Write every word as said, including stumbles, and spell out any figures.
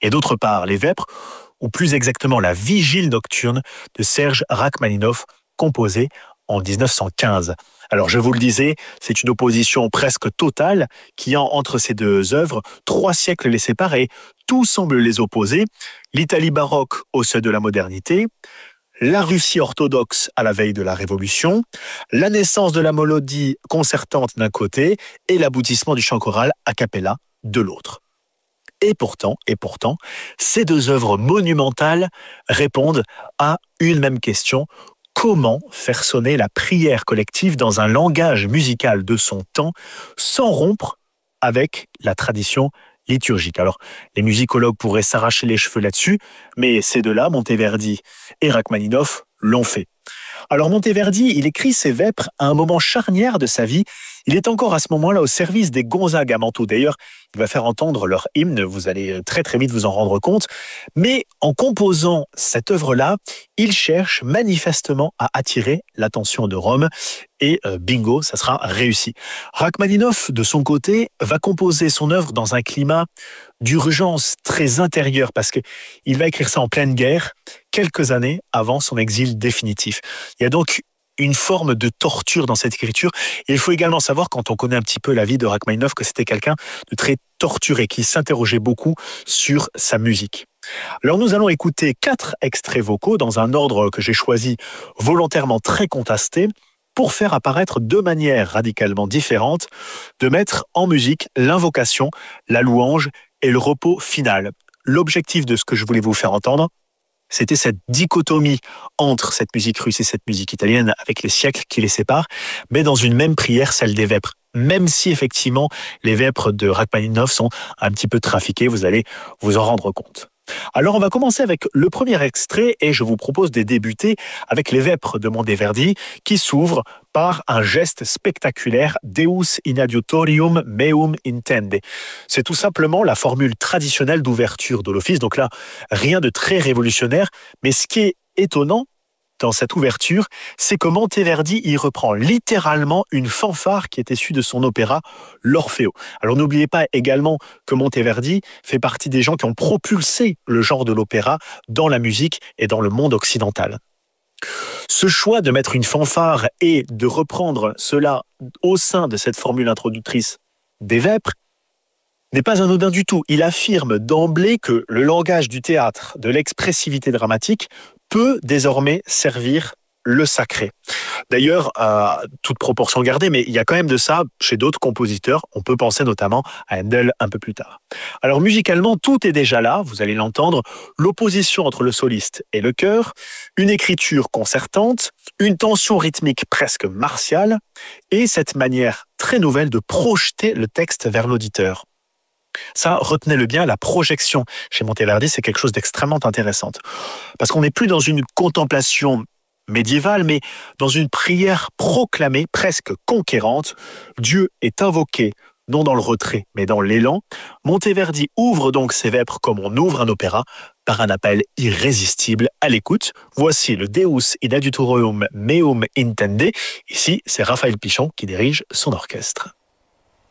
Et d'autre part, les Vêpres, ou plus exactement la Vigile nocturne de Serge Rachmaninov, composée en dix-neuf cent quinze. Alors je vous le disais, c'est une opposition presque totale qui a entre ces deux œuvres trois siècles les séparent et tout semble les opposer. L'Italie baroque au seuil de la modernité, la Russie orthodoxe à la veille de la Révolution, la naissance de la mélodie concertante d'un côté et l'aboutissement du chant choral a cappella de l'autre. Et pourtant, et pourtant, ces deux œuvres monumentales répondent à une même question: comment faire sonner la prière collective dans un langage musical de son temps sans rompre avec la tradition liturgique? Alors, les musicologues pourraient s'arracher les cheveux là-dessus, mais ces deux-là, Monteverdi et Rachmaninov, l'ont fait. Alors Monteverdi, il écrit ses Vêpres à un moment charnière de sa vie. Il est encore à ce moment-là au service des Gonzague à Mantoue. D'ailleurs, il va faire entendre leur hymne, vous allez très très vite vous en rendre compte. Mais en composant cette œuvre-là, il cherche manifestement à attirer l'attention de Rome. Et euh, bingo, ça sera réussi. Rachmaninov, de son côté, va composer son œuvre dans un climat d'urgence très intérieure, parce qu'il va écrire ça en pleine guerre, quelques années avant son exil définitif. Il y a donc une forme de torture dans cette écriture. Et il faut également savoir, quand on connaît un petit peu la vie de Rachmaninov, que c'était quelqu'un de très torturé, qui s'interrogeait beaucoup sur sa musique. Alors nous allons écouter quatre extraits vocaux dans un ordre que j'ai choisi volontairement très contrasté, pour faire apparaître de manière radicalement différente, de mettre en musique l'invocation, la louange et le repos final. L'objectif de ce que je voulais vous faire entendre, c'était cette dichotomie entre cette musique russe et cette musique italienne, avec les siècles qui les séparent, mais dans une même prière, celle des Vêpres. Même si effectivement les Vêpres de Rachmaninov sont un petit peu trafiquées, vous allez vous en rendre compte. Alors on va commencer avec le premier extrait et je vous propose de débuter avec les Vêpres de Monteverdi qui s'ouvrent par un geste spectaculaire, Deus in adiutorium meum intende. C'est tout simplement la formule traditionnelle d'ouverture de l'office, donc là rien de très révolutionnaire, mais ce qui est étonnant dans cette ouverture, c'est que Monteverdi y reprend littéralement une fanfare qui est issue de son opéra L'Orfeo. Alors n'oubliez pas également que Monteverdi fait partie des gens qui ont propulsé le genre de l'opéra dans la musique et dans le monde occidental. Ce choix de mettre une fanfare et de reprendre cela au sein de cette formule introductrice des Vêpres n'est pas anodin du tout. Il affirme d'emblée que le langage du théâtre, de l'expressivité dramatique, peut désormais servir le sacré. D'ailleurs, à toute proportion gardée, mais il y a quand même de ça chez d'autres compositeurs. On peut penser notamment à Handel un peu plus tard. Alors musicalement, tout est déjà là, vous allez l'entendre, l'opposition entre le soliste et le chœur, une écriture concertante, une tension rythmique presque martiale, et cette manière très nouvelle de projeter le texte vers l'auditeur. Ça, retenez-le bien, la projection chez Monteverdi, c'est quelque chose d'extrêmement intéressant. Parce qu'on n'est plus dans une contemplation médiévale, mais dans une prière proclamée, presque conquérante. Dieu est invoqué, non dans le retrait, mais dans l'élan. Monteverdi ouvre donc ses Vêpres comme on ouvre un opéra, par un appel irrésistible à l'écoute. Voici le Deus in adiutorium meum intende. Ici, c'est Raphaël Pichon qui dirige son orchestre.